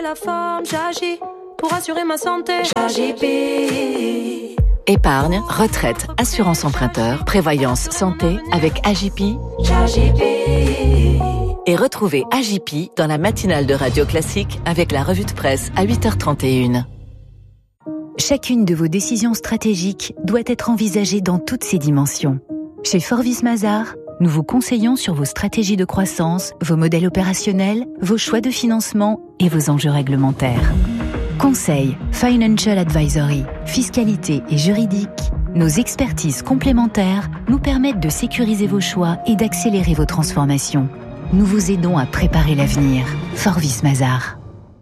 La forme, j'agis pour assurer ma santé. J'agis. Épargne, retraite, assurance emprunteur, prévoyance santé avec AJP. Et retrouvez AJP dans la matinale de Radio Classique avec la revue de presse à 8h31. Chacune de vos décisions stratégiques doit être envisagée dans toutes ses dimensions. Chez Forvis Mazars, nous vous conseillons sur vos stratégies de croissance, vos modèles opérationnels, vos choix de financement et vos enjeux réglementaires. Conseil, Financial Advisory, fiscalité et juridique, nos expertises complémentaires nous permettent de sécuriser vos choix et d'accélérer vos transformations. Nous vous aidons à préparer l'avenir. Forvis Mazars.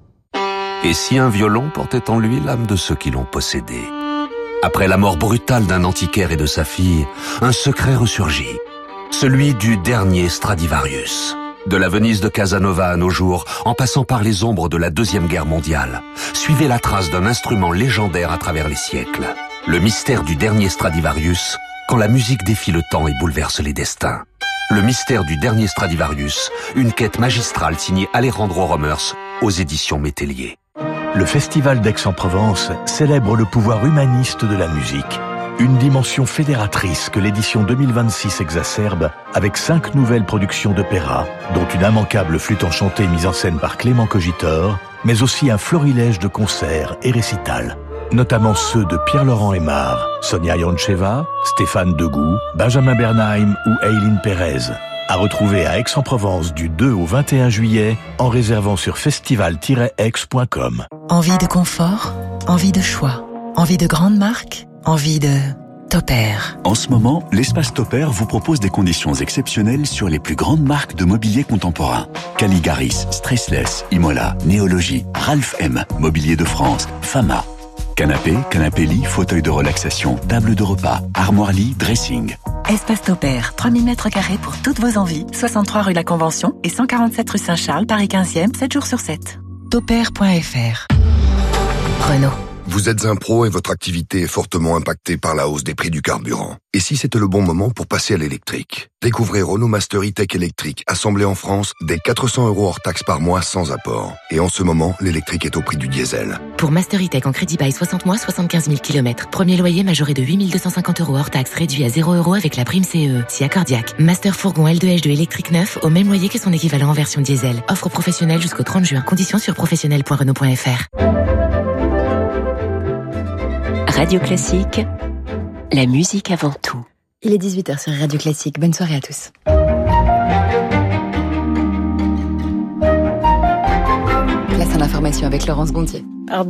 Et si un violon portait en lui l'âme de ceux qui l'ont possédé? Après la mort brutale d'un antiquaire et de sa fille, un secret ressurgit. Celui du dernier Stradivarius. De la Venise de Casanova à nos jours, en passant par les ombres de la Deuxième Guerre mondiale, suivez la trace d'un instrument légendaire à travers les siècles. Le mystère du dernier Stradivarius, quand la musique défie le temps et bouleverse les destins. Le mystère du dernier Stradivarius, une quête magistrale signée Alejandro Romers aux éditions Métellier. Le Festival d'Aix-en-Provence célèbre le pouvoir humaniste de la musique. Une dimension fédératrice que l'édition 2026 exacerbe avec 5 nouvelles productions d'opéra, dont une immanquable flûte enchantée mise en scène par Clément Cogitor, mais aussi un florilège de concerts et récitals, notamment ceux de Pierre-Laurent Aimard, Sonia Yoncheva, Stéphane Degout, Benjamin Bernheim ou Eileen Pérez. À retrouver à Aix-en-Provence du 2 au 21 juillet en réservant sur festival-aix.com. Envie de confort, envie de choix, envie de grandes marques, envie de Topair. En ce moment, l'espace Topair vous propose des conditions exceptionnelles sur les plus grandes marques de mobilier contemporain. Caligaris, Stressless, Imola, Néologie, Ralph M, Mobilier de France, Fama. Canapé, canapé-lit, fauteuil de relaxation, table de repas, armoire-lit, dressing. Espace Topair, 3000 m² pour toutes vos envies, 63 rue La Convention et 147 rue Saint-Charles, Paris 15e, 7 jours sur 7. Topair.fr. Renault. Vous êtes un pro et votre activité est fortement impactée par la hausse des prix du carburant. Et si c'était le bon moment pour passer à l'électrique? Découvrez Renault Master E-Tech électrique, assemblé en France, dès 400 € hors taxe par mois sans apport. Et en ce moment, l'électrique est au prix du diesel. Pour Master E-Tech en crédit bail 60 mois, 75 000 km. Premier loyer majoré de 8 250 € hors taxe, réduit à 0 € avec la prime CE. Si accordiaque. Master Fourgon L2H2 électrique neuf, au même loyer que son équivalent en version diesel. Offre professionnelle jusqu'au 30 juin. Conditions sur professionnel.renault.fr. Radio Classique, la musique avant tout. Il est 18h sur Radio Classique. Bonne soirée à tous. Place à l'information avec Laurence Gontier. Par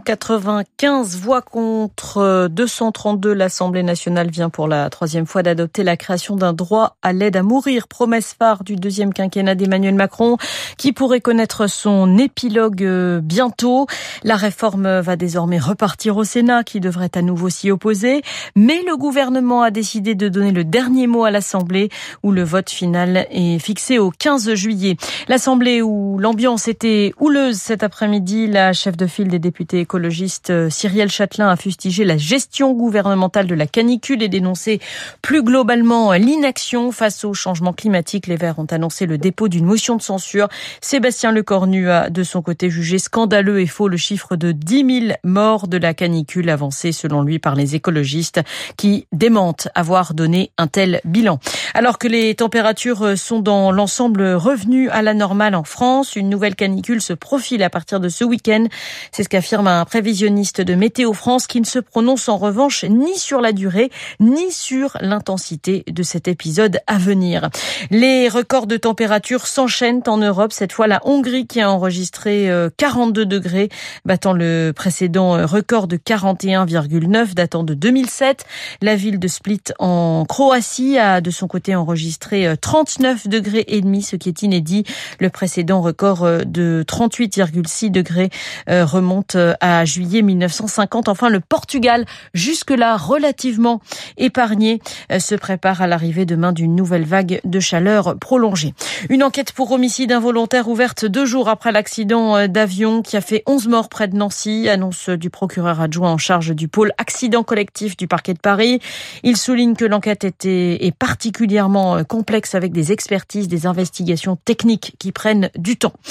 295 voix contre 232, l'Assemblée nationale vient pour la troisième fois d'adopter la création d'un droit à l'aide à mourir, promesse phare du deuxième quinquennat d'Emmanuel Macron, qui pourrait connaître son épilogue bientôt. La réforme va désormais repartir au Sénat, qui devrait à nouveau s'y opposer. Mais le gouvernement a décidé de donner le dernier mot à l'Assemblée, où le vote final est fixé au 15 juillet. L'Assemblée où l'ambiance était houleuse cet après-midi, la chef de file des députés écologistes Cyrielle Châtelain a fustigé la gestion gouvernementale de la canicule et dénoncé plus globalement l'inaction face au changement climatique. Les Verts ont annoncé le dépôt d'une motion de censure. Sébastien Lecornu a de son côté jugé scandaleux et faux le chiffre de 10 000 morts de la canicule avancé selon lui par les écologistes qui démentent avoir donné un tel bilan. Alors que les températures sont dans l'ensemble revenues à la normale en France, une nouvelle canicule se profile à partir de ce week-end. C'est ce qu'affirme un prévisionniste de Météo France qui ne se prononce en revanche ni sur la durée ni sur l'intensité de cet épisode à venir. Les records de température s'enchaînent en Europe. Cette fois, la Hongrie qui a enregistré 42 degrés, battant le précédent record de 41,9 datant de 2007. La ville de Split en Croatie a de son côté enregistré 39 degrés et demi, ce qui est inédit. Le précédent record de 38,6 degrés remonte à juillet 1950. Enfin, le Portugal, jusque-là relativement épargné, se prépare à l'arrivée demain d'une nouvelle vague de chaleur prolongée. Une enquête pour homicide involontaire ouverte 2 jours après l'accident d'avion qui a fait 11 morts près de Nancy, annonce du procureur adjoint en charge du pôle accident collectif du parquet de Paris. Il souligne que l'enquête est particulièrement complexe avec des expertises, des investigations techniques qui prennent du temps.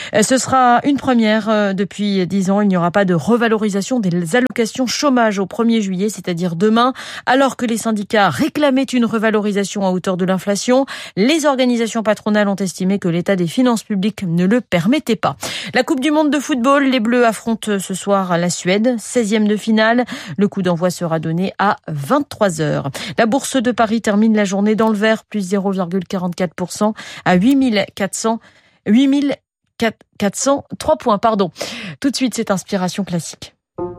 Ce sera une première depuis 10 ans. Il n'y aura pas de revalorisation des allocations chômage au 1er juillet, c'est-à-dire demain. Alors que les syndicats réclamaient une revalorisation à hauteur de l'inflation, les organisations patronales ont estimé que l'état des finances publiques ne le permettait pas. La Coupe du monde de football, les Bleus affrontent ce soir la Suède, 16e de finale. Le coup d'envoi sera donné à 23h. La bourse de Paris termine la journée dans le vert, plus 0,44% à 8403 points. Tout de suite, c'est Inspiration classique.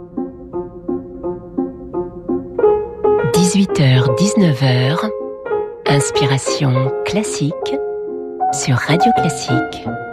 18h, 19h, Inspiration classique sur Radio Classique.